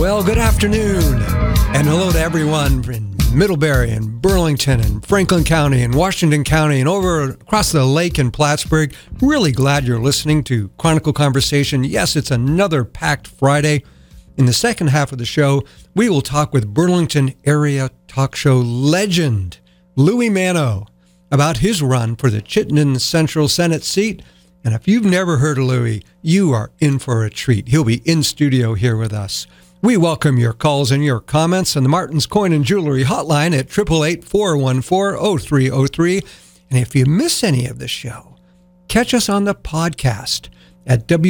Well, good afternoon, and hello to everyone in Middlebury and Burlington and Franklin County and Washington County and over across the lake in Plattsburgh. Really glad you're listening to Chronicle Conversation. Yes, it's another packed Friday. In the second half of the show, we will talk with Burlington area talk show legend Louis Manno about his run for the Chittenden Central Senate seat. And if you've never heard of Louis, you are in for a treat. He'll be in studio here with us. We welcome your calls and your comments on the Martin's Coin and Jewelry hotline at 888-414-0303. And if you miss any of the show, catch us on the podcast at